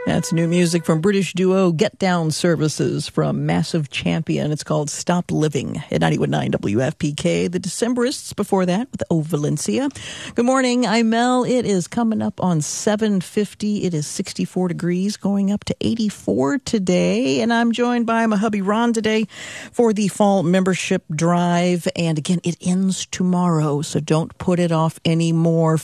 That's new music from British duo Get Down Services from Massive Champion. It's called Stop Living at 91.9 WFPK. The Decemberists before that with O Valencia. Good morning, I'm Mel. It is coming up on 7:50. It is 64 degrees, going up to 84 today. And I'm joined by my hubby Ron today for the fall membership drive. And again, it ends tomorrow, so don't put it off anymore.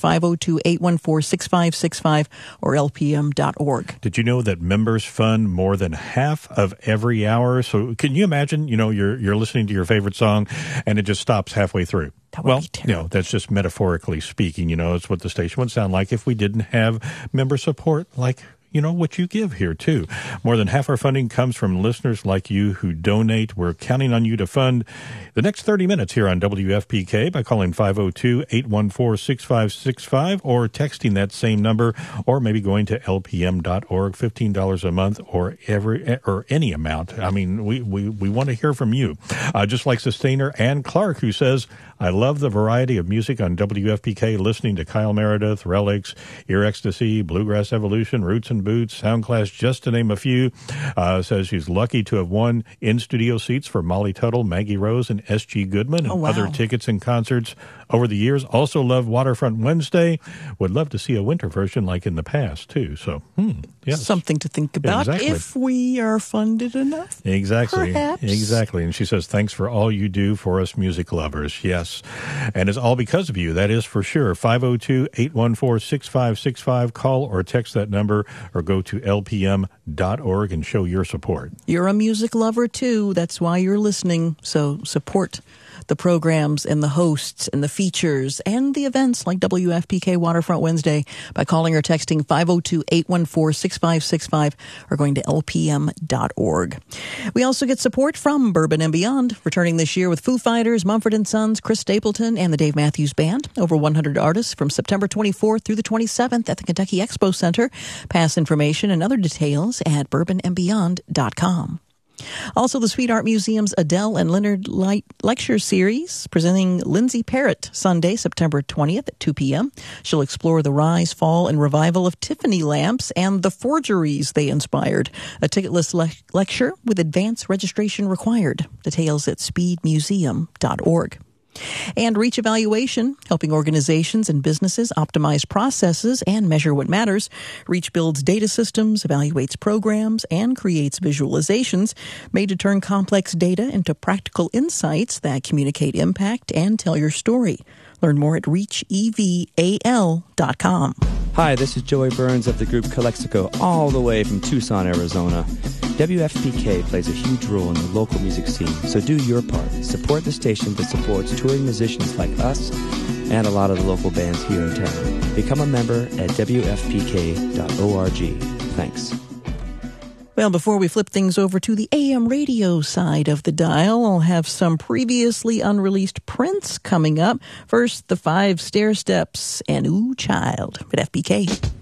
502-814-6565 or lpm.org. Did you know that members fund more than half of every hour? So can you imagine, you're listening to your favorite song and it just stops halfway through? That would be terrible. That's just metaphorically speaking. It's what the station would sound like if we didn't have member support like what you give here, too. More than half our funding comes from listeners like you who donate. We're counting on you to fund the next 30 minutes here on WFPK by calling 502-814-6565 or texting that same number, or maybe going to lpm.org, $15 a month or any amount. I mean, we want to hear from you. Just like Sustainer Ann Clark, who says, I love the variety of music on WFPK, listening to Kyle Meredith, Relics, Ear Ecstasy, Bluegrass Evolution, Roots and Boots, Sound Class, just to name a few. Says she's lucky to have won in-studio seats for Molly Tuttle, Maggie Rose, and S.G. Goodman, and other tickets and concerts over the years. Also love Waterfront Wednesday. Would love to see a winter version like in the past, too. So, yes. Something to think about if we are funded enough. Exactly. Perhaps. Exactly. And she says, thanks for all you do for us music lovers. Yes. And it's all because of you. That is for sure. 502-814-6565. Call or text that number or go to lpm.org and show your support. You're a music lover, too. That's why you're listening. So support the programs and the hosts and the features and the events like WFPK Waterfront Wednesday by calling or texting 502-814-6565 or going to lpm.org. We also get support from Bourbon and Beyond, returning this year with Foo Fighters, Mumford & Sons, Chris Stapleton, and the Dave Matthews Band. Over 100 artists from September 24th through the 27th at the Kentucky Expo Center. Pass information and other details at bourbonandbeyond.com. Also, the Sweet Art Museum's Adele and Leonard Light Lecture Series, presenting Lindsay Parrott Sunday, September 20th at 2 p.m. She'll explore the rise, fall, and revival of Tiffany lamps and the forgeries they inspired. A ticketless lecture with advance registration required. Details at speedmuseum.org. And Reach Evaluation, helping organizations and businesses optimize processes and measure what matters. Reach builds data systems, evaluates programs, and creates visualizations made to turn complex data into practical insights that communicate impact and tell your story. Learn more at reacheval.com. Hi, this is Joey Burns of the group Calexico, all the way from Tucson, Arizona. WFPK plays a huge role in the local music scene, so do your part. Support the station that supports touring musicians like us and a lot of the local bands here in town. Become a member at WFPK.org. Thanks. Well, before we flip things over to the AM radio side of the dial, I'll have some previously unreleased Prince coming up. First, the 5 Stair Steps and Ooh Child at FPK.